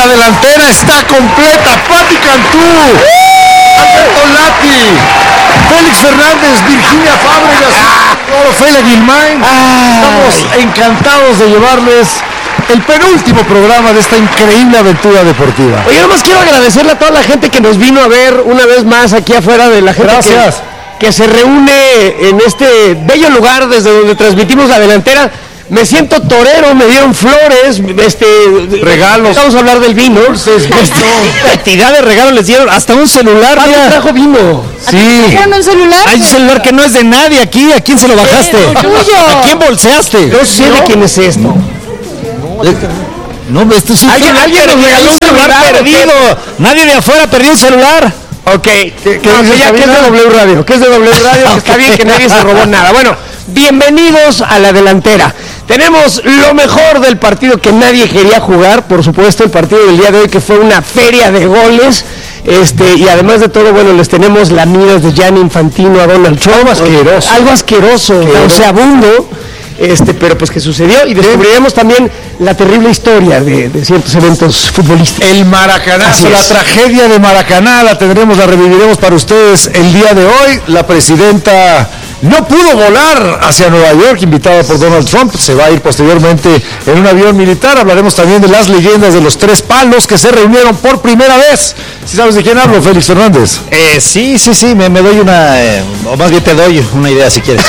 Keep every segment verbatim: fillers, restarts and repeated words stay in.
la delantera está completa. Pati Cantú, Alberto Lati, Félix Fernández, Virginia Fábregas, Félix Guilmain. Estamos encantados de llevarles el penúltimo programa de esta increíble aventura deportiva. Oye, nomás quiero agradecerle a toda la gente que nos vino a ver una vez más aquí afuera, de la gente Gracias. que, que se reúne en este bello lugar desde donde transmitimos la delantera. Me siento torero, me dieron flores, este regalos. Vamos a hablar del vino. Este, cantidad de regalos les dieron, hasta un celular. ¿Quién trajo vino? Sí. ¿Trajeron un celular? Hay un celular que no es de nadie aquí. ¿A quién se lo bajaste? Tuyo. ¿A quién bolseaste? Yo sé de quién es esto. No, esto es un ¿Alguien, alguien nos regaló un celular perdido. Nadie de afuera perdió un celular. Ok, ¿qué, qué no, que ya que es de W Radio, que es de W Radio, que está bien que nadie se robó nada. Bueno, bienvenidos a la delantera. Tenemos lo mejor del partido que nadie quería jugar, por supuesto, el partido del día de hoy, que fue una feria de goles. Este, y además de todo, bueno, les tenemos la miras de Gianni Infantino a Donald Trump. Algo asqueroso. Algo asqueroso, nauseabundo. Este, pero pues que sucedió, y descubriremos también la terrible historia de, de ciertos eventos futbolísticos. El Maracanazo, la tragedia de Maracaná, la tendremos, la reviviremos para ustedes el día de hoy. La presidenta no pudo volar hacia Nueva York, invitada por Donald Trump, se va a ir posteriormente en un avión militar. Hablaremos también de las leyendas de los tres palos que se reunieron por primera vez. ¿Sí sabes de quién hablo, Félix Fernández? Eh, sí, sí, sí, me, me doy una, eh, o más bien te doy una idea si quieres.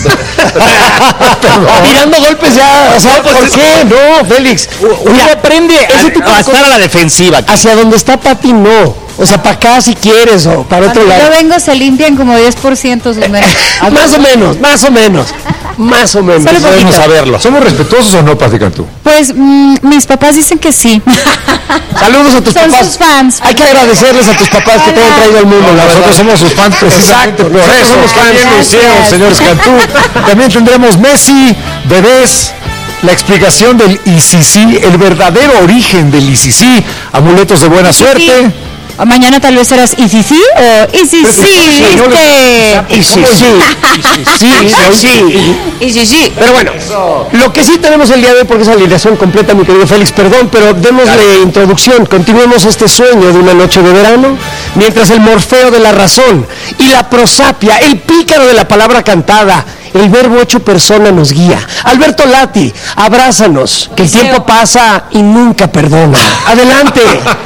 Tirando golpes ya, o sea, ¿por qué? No, Félix. Uno aprende a, a estar a la defensiva. Aquí. Hacia donde está Pati, no. O sea, para acá si quieres, o para otro Cuando lado. yo vengo se limpian como diez por ciento sus menos. Más o menos, más o menos. Más o menos. Solo Podemos saberlo. ¿Somos respetuosos o no, Pati Cantú? Pues mmm, mis papás dicen que sí. Saludos a tus Son papás. sus fans. Hay que agradecerles a tus papás que te han traído al mundo. No, La nosotros verdad. somos sus fans precisamente. Exacto, Por eso somos fans. bien lo hicieron, señores Cantú. También tendremos Messi, bebés, la explicación del I C C, el verdadero origen del I C C, amuletos de buena suerte. Mañana tal vez serás y si sí o y si sí, ¿viste? Y sí, sí. Sí, sí. Y si sí. Pero bueno, lo que sí tenemos el día de hoy, porque es alineación completa, mi querido Félix, perdón, pero démosle introducción. Continuemos este sueño de una noche de verano, mientras el Morfeo de la razón y la prosapia, el pícaro de la palabra cantada, el verbo hecho persona nos guía. Alberto Lati, abrázanos, que el tiempo pasa y nunca perdona. Adelante.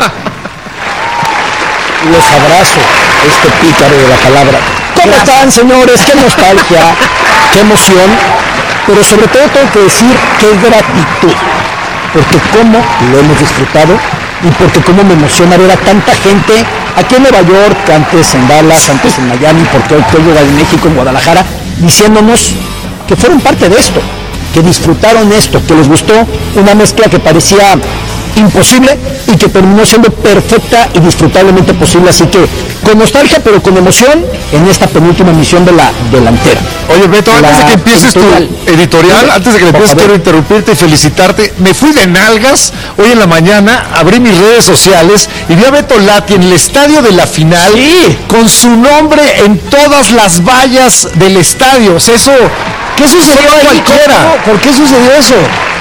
Los abrazo, este pícaro de la palabra. ¿Cómo están, señores? Qué nostalgia, qué emoción, pero sobre todo tengo que decir qué gratitud, porque cómo lo hemos disfrutado y porque cómo me emociona ver a tanta gente aquí en Nueva York, antes en Dallas, antes en Miami, porque hoy tengo en México, en Guadalajara, diciéndonos que fueron parte de esto, que disfrutaron esto, que les gustó una mezcla que parecía imposible y que terminó siendo perfecta y disfrutablemente posible, así que con nostalgia pero con emoción en esta penúltima emisión de la delantera. Oye, Beto, antes La de que empieces editorial. tu editorial, antes de que Por empieces, favor. quiero interrumpirte y felicitarte. Me fui de nalgas hoy en la mañana, abrí mis redes sociales y vi a Beto Lati en el estadio de la final, Sí. con su nombre en todas las vallas del estadio. O sea, eso, ¿Qué sucedió Solo ahí? cualquiera. ¿Por qué sucedió eso?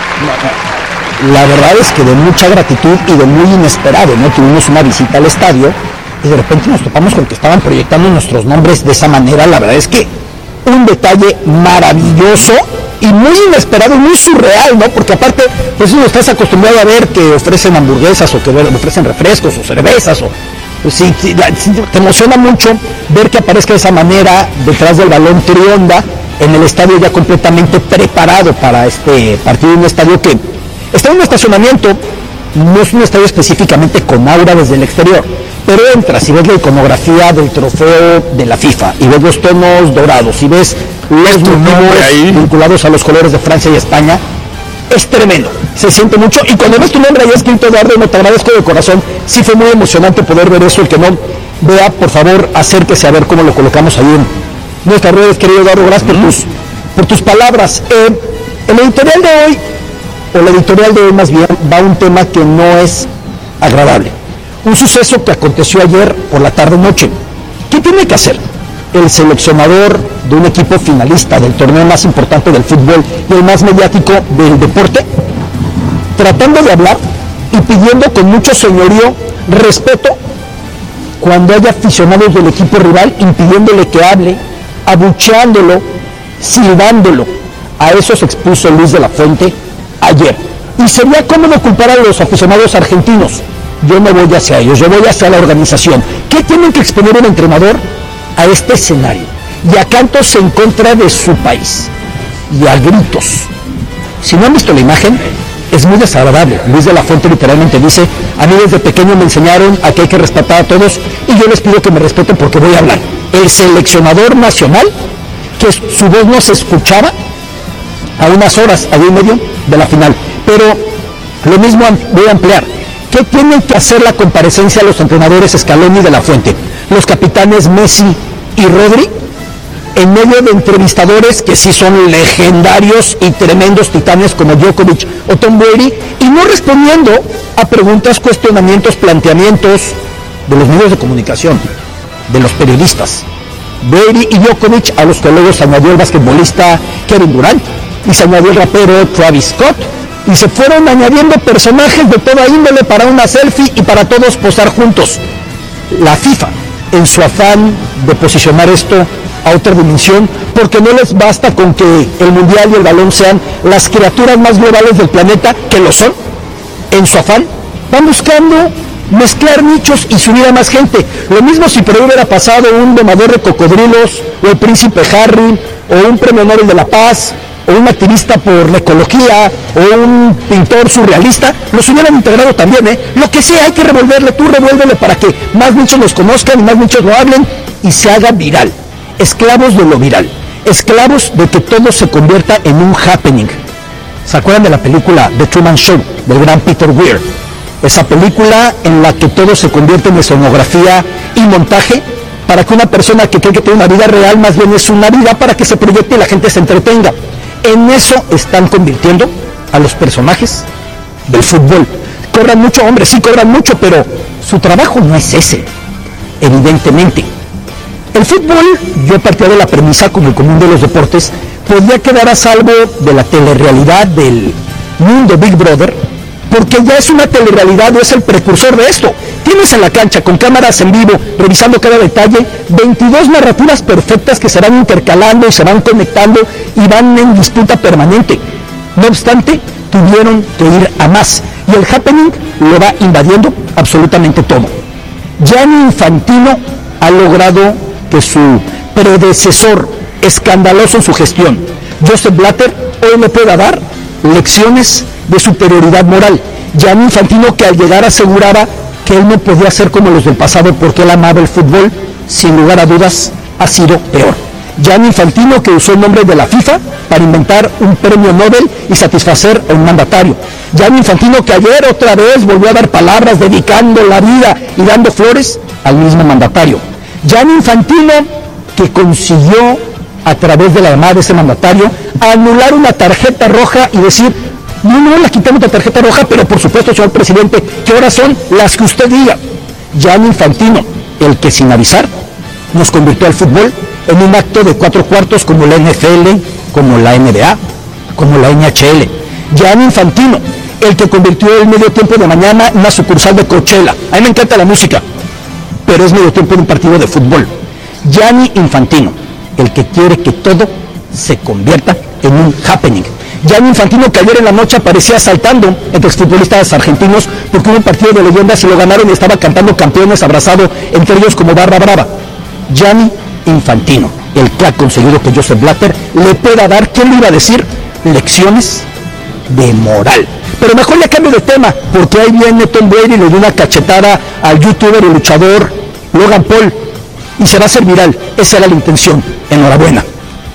La verdad es que de mucha gratitud y de muy inesperado, ¿no? Tuvimos una visita al estadio y de repente nos topamos con que estaban proyectando nuestros nombres de esa manera. La verdad es que un detalle maravilloso y muy inesperado, muy surreal, ¿no? Porque aparte, pues uno estás acostumbrado a ver que ofrecen hamburguesas o que ofrecen refrescos o cervezas o... Pues sí, sí, la- sí, te emociona mucho ver que aparezca de esa manera detrás del balón Trionda en el estadio ya completamente preparado para este partido, un estadio que está en un estacionamiento, no es un estadio específicamente con aura desde el exterior, pero entras y ves la iconografía del trofeo de la FIFA, y ves los tonos dorados, y ves los tu nombre motivos ahí. vinculados a los colores de Francia y España. Es tremendo, se siente mucho, y cuando ves tu nombre ahí escrito, Eduardo, no te agradezco de corazón, sí fue muy emocionante poder ver eso. El que no vea, por favor, acérquese a ver cómo lo colocamos ahí en nuestras redes, querido Eduardo, gracias por tus, por tus palabras. Eh, el editorial de hoy, o la editorial de hoy más bien, va a un tema que no es agradable. Un suceso que aconteció ayer por la tarde-noche. ¿Qué tiene que hacer el seleccionador de un equipo finalista del torneo más importante del fútbol y el más mediático del deporte? Tratando de hablar y pidiendo con mucho señorío respeto cuando haya aficionados del equipo rival impidiéndole que hable, abucheándolo, silbándolo. A eso se expuso Luis de la Fuente ayer. Y sería cómodo culpar a los aficionados argentinos. Yo no voy hacia ellos, yo voy hacia la organización. ¿Qué tienen que exponer un entrenador a este escenario? Y a cantos en contra de su país. Y a gritos. Si no han visto la imagen, es muy desagradable. Luis de la Fuente literalmente dice, a mí desde pequeño me enseñaron a que hay que respetar a todos y yo les pido que me respeten porque voy a hablar. El seleccionador nacional, que su voz no se escuchaba a unas horas, a y medio de la final. Pero lo mismo voy a ampliar. ¿Qué tienen que hacer la comparecencia a los entrenadores Scaloni y de la Fuente? Los capitanes Messi y Rodri, en medio de entrevistadores que sí son legendarios y tremendos titanes como Djokovic o Tom Brady, y no respondiendo a preguntas, cuestionamientos, planteamientos de los medios de comunicación, de los periodistas. Brady y Djokovic, a los que luego se añadió el basquetbolista Kevin Durant, y se añadió el rapero Travis Scott, y se fueron añadiendo personajes de toda índole para una selfie y para todos posar juntos. La FIFA, en su afán de posicionar esto a otra dimensión, porque no les basta con que el mundial y el balón sean las criaturas más globales del planeta, que lo son, en su afán, van buscando mezclar nichos y subir a más gente. Lo mismo si por ahí hubiera pasado un domador de cocodrilos, o el príncipe Harry, o un premio Nobel de la Paz, o un activista por la ecología, o un pintor surrealista, los hubieran integrado también, ¿eh? Lo que sea, hay que revolverle, tú revuélvele para que más nichos los conozcan y más nichos lo hablen y se haga viral. Esclavos de lo viral, esclavos de que todo se convierta en un happening. ¿Se acuerdan de la película The Truman Show, del gran Peter Weir? Esa película en la que todo se convierte en escenografía y montaje para que una persona que cree que tiene una vida real, más bien es una vida para que se proyecte y la gente se entretenga. En eso están convirtiendo a los personajes del fútbol. Cobran mucho, hombre, sí cobran mucho, pero su trabajo no es ese, evidentemente. El fútbol, yo partía de la premisa, como el común de los deportes, podría quedar a salvo de la telerrealidad del mundo Big Brother, porque ya es una telerrealidad o es el precursor de esto. Tienes en la cancha, con cámaras en vivo, revisando cada detalle, veintidós narrativas perfectas que se van intercalando y se van conectando y van en disputa permanente. No obstante, tuvieron que ir a más, y el happening lo va invadiendo absolutamente todo. Gianni Infantino ha logrado que su predecesor escandaloso en su gestión, Joseph Blatter, hoy le pueda dar lecciones de superioridad moral. Gianni Infantino, que al llegar aseguraba que él no podía ser como los del pasado porque él amaba el fútbol, sin lugar a dudas ha sido peor. Gianni Infantino, que usó el nombre de la FIFA para inventar un premio Nobel y satisfacer a un mandatario. Gianni Infantino, que ayer otra vez volvió a dar palabras dedicando la vida y dando flores al mismo mandatario. Gianni Infantino, que consiguió a través de la llamada de ese mandatario anular una tarjeta roja y decir, no, no, la quitamos la tarjeta roja, pero por supuesto, señor presidente, que ahora son las que usted diga. Gianni Infantino, el que sin avisar nos convirtió al fútbol en un acto de cuatro cuartos como la N F L, como la N B A, como la N H L. Gianni Infantino, el que convirtió el medio tiempo de mañana en una sucursal de Coachella. A mí me encanta la música, pero es medio tiempo de un partido de fútbol. Gianni Infantino, el que quiere que todo se convierta en un happening. Gianni Infantino, que ayer en la noche aparecía saltando entre exfutbolistas argentinos porque hubo un partido de leyendas y lo ganaron y estaba cantando campeones abrazado entre ellos como Barra Brava. Gianni Infantino, el que ha conseguido que Joseph Blatter le pueda dar, ¿quién le iba a decir? Lecciones de moral. Pero mejor ya cambio de tema, porque ahí viene Tom Brady y le dio una cachetada al youtuber y luchador Logan Paul y se va a hacer viral. Esa era la intención. Enhorabuena.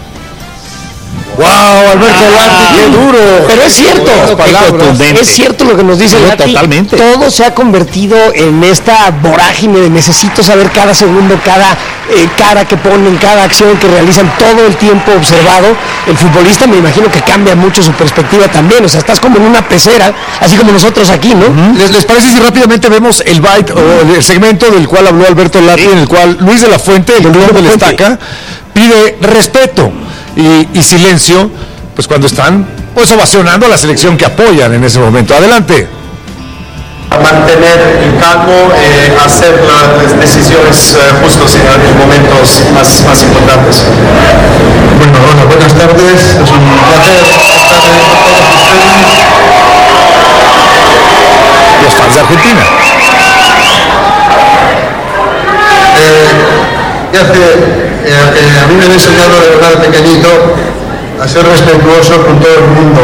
¡Wow, Alberto Lati, qué duro! Pero es cierto, es cierto lo que nos dice Lati. Totalmente. Todo se ha convertido en esta vorágine de necesito saber cada segundo, cada eh, cara que ponen, cada acción que realizan, todo el tiempo observado. El futbolista me imagino que cambia mucho su perspectiva también, o sea, estás como en una pecera, así como nosotros aquí, ¿no? Uh-huh. ¿Les, ¿Les parece si rápidamente vemos el byte o el segmento del cual habló Alberto Lati, sí, en el cual Luis de la Fuente, el club del Estaca, pide respeto Y, y silencio, pues cuando están pues ovacionando a la selección que apoyan en ese momento? Adelante. mantener el calmo, eh, hacer las decisiones eh, justas en los momentos más, más importantes. Bueno, hola, buenas tardes. Es un placer estar con todos ustedes. Los fans de Argentina. Eh, ya hace, eh, eh, a mí me han enseñado de verdad pequeñito a ser respetuoso con todo el mundo.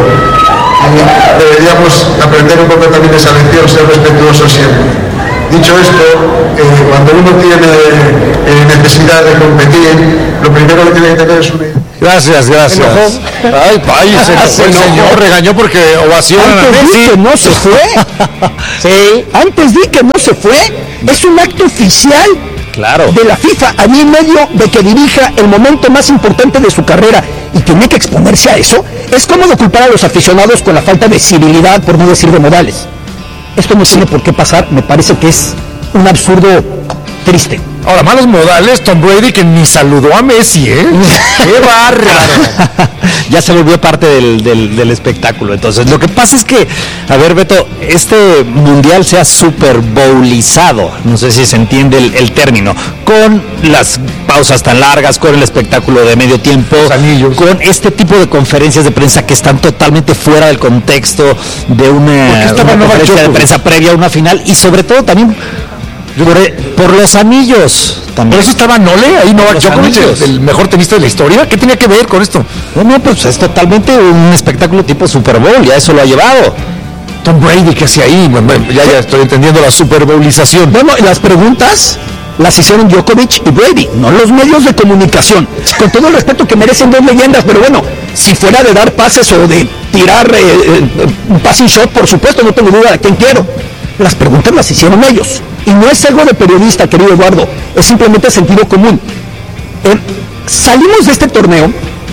Y deberíamos aprender un poco también esa lección, ser respetuosos siempre. Dicho esto, eh, cuando uno tiene eh, necesidad de competir, lo primero que tiene que tener es una... Gracias, gracias. Ay, ay, se enojó el señor, regañó porque ovacionan a Antes di Messi. que no se fue. Sí. Antes di que no se fue. Es un acto oficial Claro. de la FIFA, a mí en medio de que dirija el momento más importante de su carrera y tiene que exponerse a eso. Es cómodo culpar a los aficionados con la falta de civilidad, por no decir de modales. Esto no tiene por qué pasar, me parece que es un absurdo triste. Ahora, malos modales, Tom Brady que ni saludó a Messi, ¿eh? ¡Qué bárbaro! Ya se volvió parte del, del, del espectáculo. Entonces, lo que pasa es que, a ver, Beto, este mundial se ha super bowlizado, no sé si se entiende el, el término, con las pausas tan largas, con el espectáculo de medio tiempo, con este tipo de conferencias de prensa que están totalmente fuera del contexto de una, una conferencia de prensa previa a una final, y sobre todo también por, por los anillos. También. Por eso estaba Nole ahí, Novak Djokovic, el mejor tenista de la historia. ¿Qué tenía que ver con esto? No, no, pues es totalmente un espectáculo tipo Super Bowl, ya eso lo ha llevado. Tom Brady, ¿qué hacía ahí? Bueno, ya, ya estoy entendiendo la Super Bowlización. Bueno, las preguntas las hicieron Djokovic y Brady, no los medios de comunicación. Con todo el respeto que merecen dos leyendas, pero bueno, si fuera de dar pases o de tirar eh, eh, un passing shot, por supuesto, no tengo duda de quién quiero. Las preguntas las hicieron ellos. Y no es ego de periodista, querido Eduardo, es simplemente sentido común. Eh, salimos de este torneo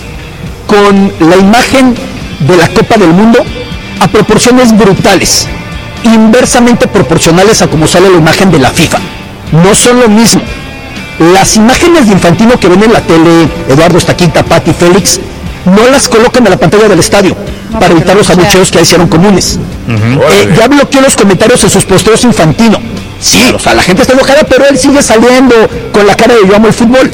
con la imagen de la Copa del Mundo a proporciones brutales, inversamente proporcionales a como sale la imagen de la FIFA. No son lo mismo. Las imágenes de Infantino que ven en la tele, Eduardo Estaquita, Pati, Félix, no las colocan en la pantalla del estadio no, para evitar los abucheos que ahí hicieron comunes. Uh-huh. Eh, ya bloqueó los comentarios en sus posteos Infantino. Sí, o sea, la gente está enojada, pero él sigue saliendo con la cara de yo amo el fútbol.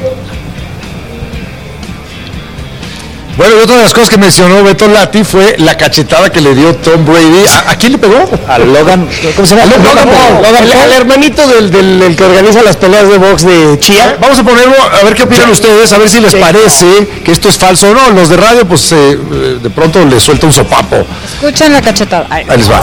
Bueno, y otra de las cosas que mencionó Beto Lati fue la cachetada que le dio Tom Brady. ¿A, a quién le pegó? A Logan, ¿cómo se llama? Logan, Logan, Logan, Logan el, el hermanito del, del, del que organiza las peleas de box de Chia. Vamos a ponerlo, a ver qué opinan ustedes, a ver si les sí. parece que esto es falso o no. Los de radio, pues eh, de pronto les suelta un sopapo. Escuchen la cachetada. Ay. Ahí les va.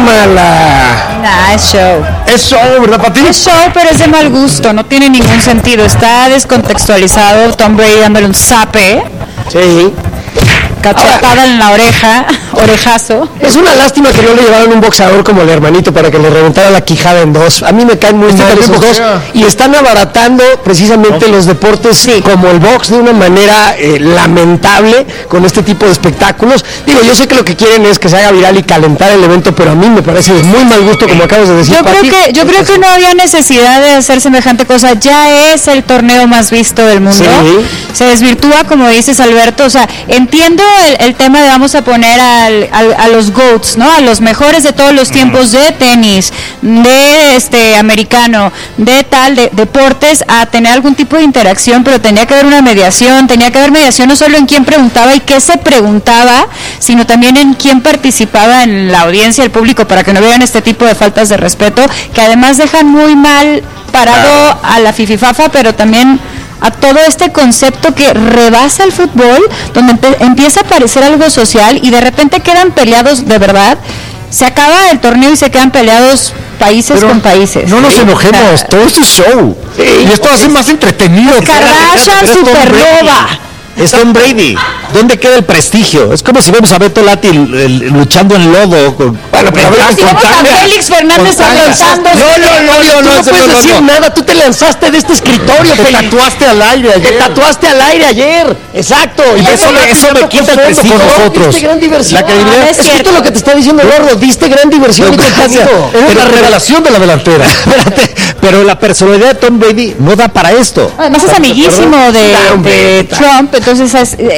Tómala. Nah, es show. Es show, ¿verdad, Pati? Es show, pero es de mal gusto, no tiene ningún sentido. Está descontextualizado, Tom Brady dándole un zape. Sí. Cachetada Ahora, en la oreja, orejazo. Es una lástima que no le llevaron un boxeador como el hermanito para que le reventara la quijada en dos. A mí me caen muy mal esos dos. Y están abaratando precisamente no. los deportes sí. como el box de una manera eh, lamentable con este tipo de espectáculos. Digo, yo sé que lo que quieren es que se haga viral y calentar el evento, pero a mí me parece de muy mal gusto, como acabas de decir. Yo creo que, yo creo que no había necesidad de hacer semejante cosa. Ya es el torneo más visto del mundo. Sí. Se desvirtúa, como dices, Alberto. O sea, entiendo El, el tema de vamos a poner al, al, a los GOATs, ¿no? A los mejores de todos los tiempos de tenis, de este americano, de tal, de deportes, a tener algún tipo de interacción, pero tenía que haber una mediación, tenía que haber mediación no solo en quién preguntaba y qué se preguntaba, sino también en quién participaba en la audiencia, el público, para que no vieran este tipo de faltas de respeto, que además dejan muy mal parado a la fififafa, pero también a todo este concepto que rebasa el fútbol, donde empe- empieza a aparecer algo social y de repente quedan peleados de verdad. Se acaba el torneo y se quedan peleados países Pero con países. No nos ¿sí? enojemos, o sea, todo esto es show. Sí, y esto hace más entretenido. Kardashian Supernova. Es Tom Brady. ¿Dónde queda el prestigio? Es como si vemos a Beto Lati el, el, luchando en lodo. Con, bueno, pero a si vemos a Félix Fernández lanzando. No, no, no, no, no, no, tú no puedes no, decir no. nada. Tú te lanzaste de este escritorio, Te Félix. tatuaste al aire ayer. Te tatuaste al aire ayer. Exacto. Y, y eso, me, eso me quita el prestigio con nosotros. Diste gran diversión. La credibilidad. No, es cierto lo que te está diciendo Eduardo. Diste gran diversión y contenido. Es la revelación de la delantera. Espérate, pero la personalidad de Tom Brady no da para esto. Además es amiguísimo de, de Trump. Entonces es, eh, ahorita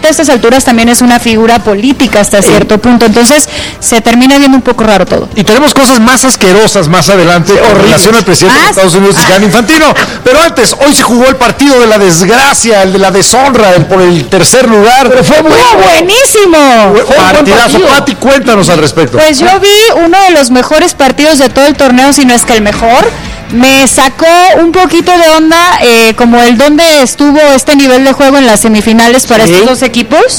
aparte a estas alturas también es una figura política hasta cierto punto, entonces se termina viendo un poco raro todo. Y tenemos cosas más asquerosas más adelante sí, en relación al presidente ah, de Estados Unidos, ah. Gianni Infantino. Pero antes, hoy se jugó el partido de la desgracia, el de la deshonra, el por el tercer lugar. Pero fue muy buenísimo. Fue partidazo. Pati, cuéntanos al respecto. Pues yo vi uno de los mejores partidos de todo el torneo, si no es que el mejor. Me sacó un poquito de onda eh, como el donde estuvo este nivel de juego en las semifinales para sí. estos dos equipos,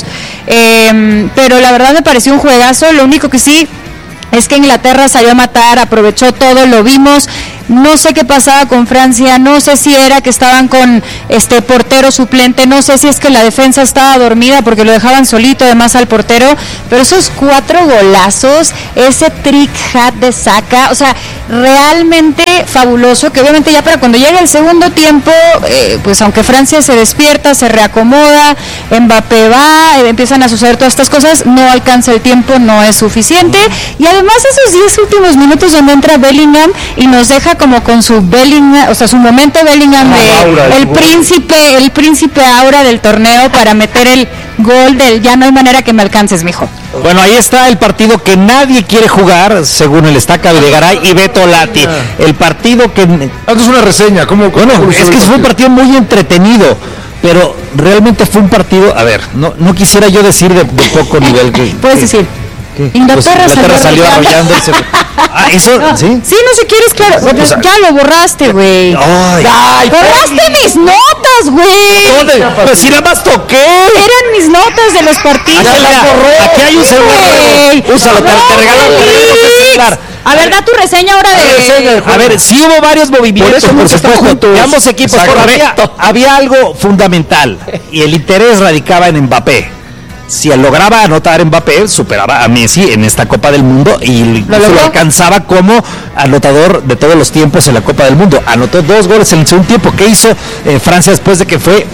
eh, pero la verdad me pareció un juegazo. Lo único que sí es que Inglaterra salió a matar, aprovechó todo, lo vimos. No sé qué pasaba con Francia, no sé si era que estaban con este portero suplente, no sé si es que la defensa estaba dormida porque lo dejaban solito además al portero, pero esos cuatro golazos, ese trick hat de Saka, o sea, realmente fabuloso, que obviamente ya para cuando llegue el segundo tiempo, eh, pues aunque Francia se despierta, se reacomoda, Mbappé va, eh, empiezan a suceder todas estas cosas, no alcanza el tiempo, no es suficiente, y además esos diez últimos minutos donde entra Bellingham y nos deja como con su Bellingham, o sea, su momento Bellingham de aura, el, el príncipe, el príncipe aura del torneo para meter el gol del ya no hay manera que me alcances, mijo. Bueno, ahí está el partido que nadie quiere jugar, según el Estaca Videgaray y Beto Lati. El partido que... Haznos una reseña, ¿cómo? Bueno, es que fue un partido muy entretenido, pero realmente fue un partido, a ver, no, no quisiera yo decir de, de poco nivel que... Puedes que, decir. ¿Qué? Inglaterra, pues Inglaterra salió arrollándose. Ah, eso, no, ¿sí? Sí, no sé, quieres, claro. No, pues, ya lo borraste, güey. Ay, ay, borraste mis notas, güey. ¿Dónde? Pues si nada más toqué. Eran mis notas de los partidos. Aquí, la, aquí hay un celular. Úsalo, te, te regalo el celular. A ver, da tu reseña ahora de... A ver, sí hubo varios movimientos, por, por supuesto, de ambos equipos. Había, había algo fundamental, y el interés radicaba en Mbappé. Si él lograba anotar Mbappé, superaba a Messi en esta Copa del Mundo y ¿Lo, lo alcanzaba como anotador de todos los tiempos en la Copa del Mundo. Anotó dos goles en el segundo tiempo. ¿Qué hizo eh, Francia después de que fue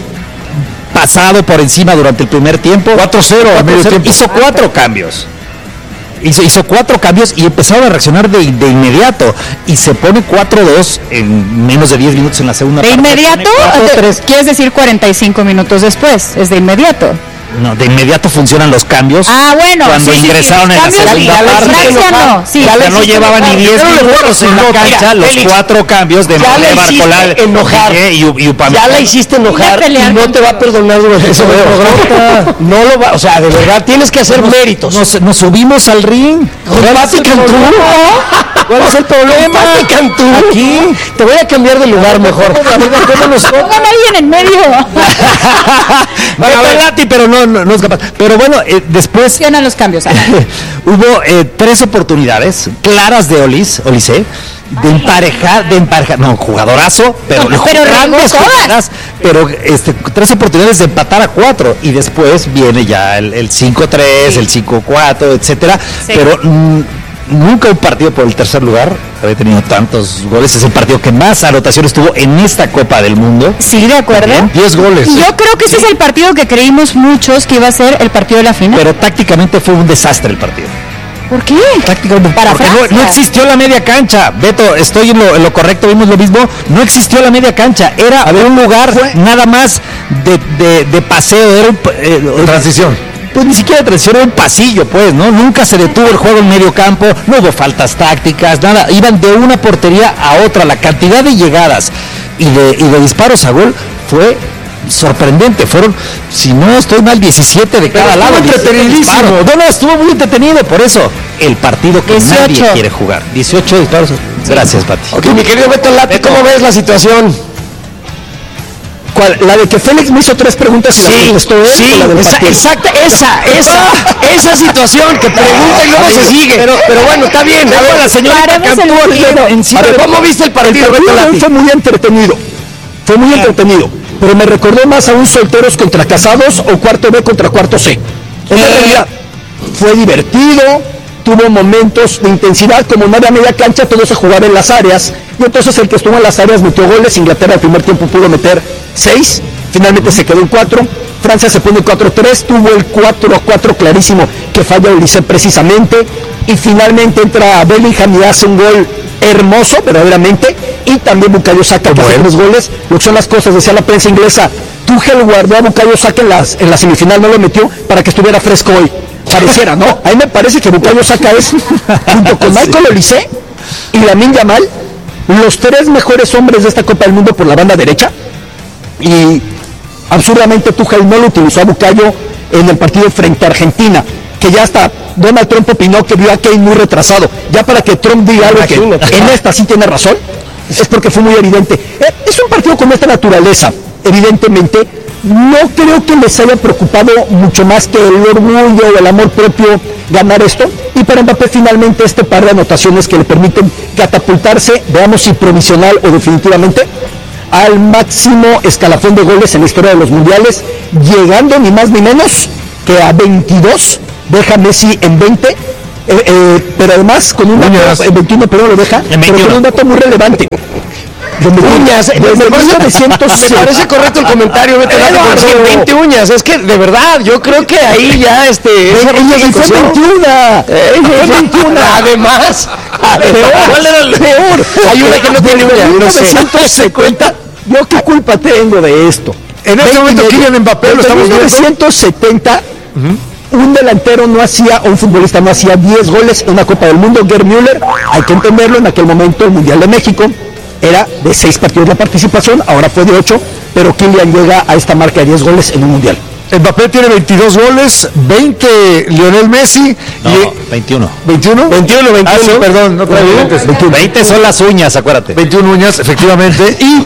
pasado por encima durante el primer tiempo? cuatro cero al medio tiempo. Hizo cuatro cambios. Hizo, hizo cuatro cambios y empezaron a reaccionar de, de inmediato. Y se pone cuatro dos en menos de diez minutos en la segunda parte. ¿De inmediato? ¿Quieres decir cuarenta y cinco minutos después? Es de inmediato. No, de inmediato funcionan los cambios. Ah, bueno. Cuando sí, ingresaron sí, sí, en la segunda ya parte. Francia no, sí. Ya, ya no llevaban ni diez minutos en la cancha, los Félix, cuatro cambios de Mbappé, Barcola, enojar. Y, y Upamecano. Ya la hiciste enojar y, y no te va a perdonar durante ese programa. No lo va, o sea, de verdad tienes que hacer nos, méritos. Nos, nos subimos al ring. Pati Cantú. ¿Cuál es el problema? Pati Cantú. Aquí te voy a cambiar de lugar mejor. Pongan a alguien en medio. Lati, pero no, no, no es capaz. Pero bueno, eh, después funcionan los cambios. hubo eh, tres oportunidades claras de Olis, Olise, de emparejar, de emparejar, no, jugadorazo, pero, no, pero grandes jugadoras, pero este, tres oportunidades de empatar a cuatro y después viene ya el, el cinco tres, sí. el cinco cuatro, etcétera, sí. pero mm, nunca un partido por el tercer lugar había tenido tantos goles. Es el partido que más anotaciones tuvo en esta Copa del Mundo. Sí, de acuerdo. diez goles. Yo creo que ese sí. es el partido que creímos muchos que iba a ser el partido de la final. Pero tácticamente fue un desastre el partido. ¿Por qué? Tácticamente. Para Francia. No, no existió la media cancha. Beto, estoy en lo, en lo correcto, vimos lo mismo. No existió la media cancha. Era a ver, un lugar fue. nada más de, de, de paseo. Era un, eh, transición. Pues ni siquiera transición, era un pasillo, pues, ¿no? Nunca se detuvo el juego en medio campo, no hubo faltas tácticas, nada. Iban de una portería a otra. La cantidad de llegadas y de, y de disparos a gol fue sorprendente. Fueron, si no estoy mal, diecisiete de cada lado. Entretenidísimo. No, no, estuvo muy entretenido. Por eso, el partido que dieciocho. Nadie quiere jugar. dieciocho disparos. Gracias, Pati. Ok, mi querido Beto Lati, ¿cómo ves la situación? ¿Cuál? La de que Félix me hizo tres preguntas y sí, las contestó él. Sí, la del esa, exacta, esa, esa, esa situación que pregunta y luego se sigue. Pero, pero bueno, está bien. A ver, la señorita Cantú aquí encima. A ver, ¿cómo viste el partido? El partido fue muy entretenido. Fue muy entretenido. Pero me recordó más a un solteros contra casados o cuarto B contra cuarto C. En realidad, fue divertido. Tuvo momentos de intensidad, como no había media cancha, todo se jugaba en las áreas, y entonces el que estuvo en las áreas metió goles. Inglaterra al primer tiempo pudo meter seis, finalmente se quedó en cuatro, Francia se pone cuatro tres, tuvo el cuatro a cuatro clarísimo que falla Olise precisamente, y finalmente entra Bellingham y hace un gol hermoso, verdaderamente, y también Bukayo Saka que hace tres goles. Lo que son las cosas, decía la prensa inglesa, Tuchel guardó a Bukayo Saka en, las, en la semifinal, no lo metió para que estuviera fresco hoy. Pareciera, ¿no? A mí me parece que Bukayo Saka es, junto con Michael Olise y Lamine Yamal, los tres mejores hombres de esta Copa del Mundo por la banda derecha. Y absurdamente Tuchel no lo utilizó a Bukayo en el partido frente a Argentina, que ya hasta Donald Trump opinó que vio a Kane muy retrasado. Ya para que Trump diga algo que en esta sí tiene razón, es porque fue muy evidente. Es un partido con esta naturaleza, evidentemente. No creo que les haya preocupado mucho más que el orgullo o el amor propio ganar esto. Y para Mbappé finalmente este par de anotaciones que le permiten catapultarse, veamos si provisional o definitivamente, al máximo escalafón de goles en la historia de los mundiales, llegando ni más ni menos que a veintidós, deja Messi en veinte, eh, eh, pero además con un dato, en veintiuno, pero lo deja, pero con un dato muy relevante. Uñas, de, de, de, me parece correcto el comentario, vete a veinte uñas, es que de verdad, yo creo que ahí ya este esa fue veintiuna, eh, veintiuna, además, ¿cuál era el peor? Hay una que no tiene uñas, no sé. mil novecientos cincuenta, yo qué culpa tengo de esto. En este momento Kylian Mbappé lo estamos viendo. En mil novecientos setenta, uh-huh. un delantero no hacía, o un futbolista no hacía diez goles en una Copa del Mundo. Gerd Müller, hay que entenderlo, en aquel momento el Mundial de México era de seis partidos de participación, ahora fue de ocho, pero Kylian llega a esta marca de diez goles en un mundial. Mbappé tiene veintidós goles, veinte Lionel Messi. No, y veintiuno. ¿veintiuno? veintiuno, veintiuno. Ah, sí, perdón, no traigo lentes. veinte son las uñas, acuérdate. veintiuna uñas, efectivamente. Y,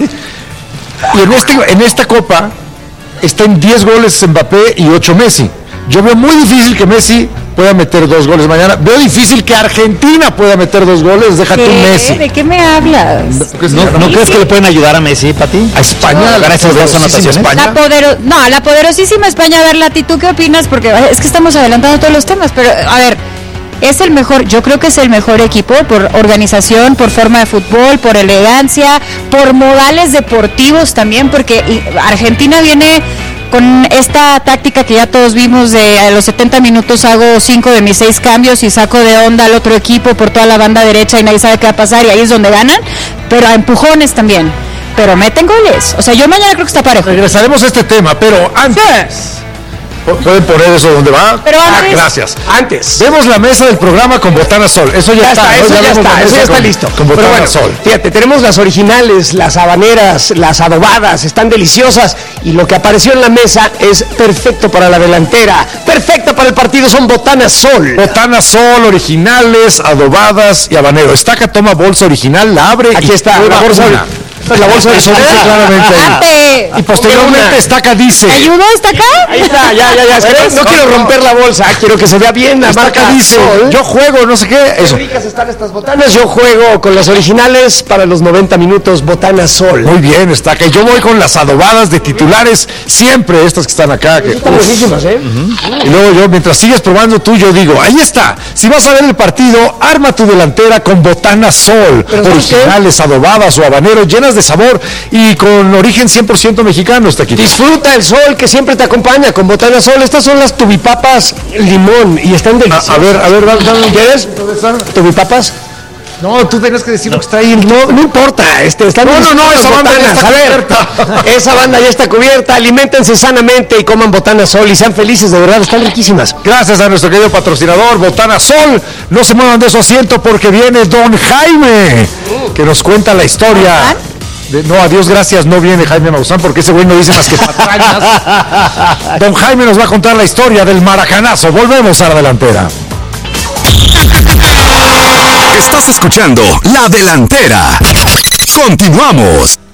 y en, este, en esta Copa está en diez goles Mbappé y ocho Messi. Yo veo muy difícil que Messi pueda meter dos goles mañana. Veo difícil que Argentina pueda meter dos goles. Déjate un Messi. ¿De qué me hablas? ¿No, ¿no, ¿no crees que le pueden ayudar a Messi, Pati? A España, no, la esas dos anotaciones. La podero, no, la poderosísima España. A ver, Lati, ¿tú qué opinas? Porque es que estamos adelantando todos los temas, pero a ver, es el mejor, yo creo que es el mejor equipo por organización, por forma de fútbol, por elegancia, por modales deportivos también, porque Argentina viene con esta táctica que ya todos vimos de a los setenta minutos hago cinco de mis seis cambios y saco de onda al otro equipo por toda la banda derecha y nadie sabe qué va a pasar y ahí es donde ganan, pero a empujones también, pero meten goles, o sea, yo mañana creo que está parejo. Regresaremos a este tema, pero antes... Sí. ¿Pueden poner eso donde va? Pero antes, ah, gracias. Antes. Vemos la mesa del programa con Botana Sol. Eso ya, ya está, está. Eso ya, ya está, eso ya está con, listo. Con Botana bueno, Sol. Fíjate, tenemos las originales, las habaneras, las adobadas, están deliciosas. Y lo que apareció en la mesa es perfecto para la delantera. Perfecto para el partido, son Botana Sol. Botana Sol, originales, adobadas y habanero. Estaca toma bolsa original, la abre. Aquí y está, la bolsa una. La bolsa de sol claramente ahí. Y posteriormente Estaca dice. ¿Me ayudó Estaca? Ahí está, ya, ya, ya. Es que no, no quiero romper la bolsa, quiero que se vea bien. La marca dice, Sol. Yo juego, no sé qué. Eso. Qué ricas están estas botanas. Yo juego con las originales para los noventa minutos, Botana Sol. Muy bien, Estaca. Y yo voy con las adobadas de titulares, siempre estas que están acá. Que, están buenísimas, ¿eh? Uh-huh. Y luego yo, mientras sigues probando tú, yo digo, ahí está. Si vas a ver el partido, arma tu delantera con Botana Sol. Originales, adobadas o habaneros, llenas de sabor y con origen cien por ciento mexicano. Está aquí. Disfruta el sol que siempre te acompaña con Botana Sol. Estas son las tubipapas limón y están deliciosas. A, a ver, a ver, dame, ¿quieres? ¿Tubipapas? No, tú tenías que decir lo que está ahí. No, no importa. Este, están no, no, no, esa banda ya está cubierta. Esa banda ya está cubierta. Aliméntense sanamente y coman Botana Sol y sean felices, de verdad, están riquísimas. Gracias a nuestro querido patrocinador, Botana Sol. No se muevan de su asiento porque viene Don Jaime, que nos cuenta la historia. De, no, a Dios gracias, no viene Jaime Maussan porque ese güey no dice más que patrañas. Don Jaime nos va a contar la historia del maracanazo. Volvemos a la delantera. Estás escuchando La Delantera. Continuamos.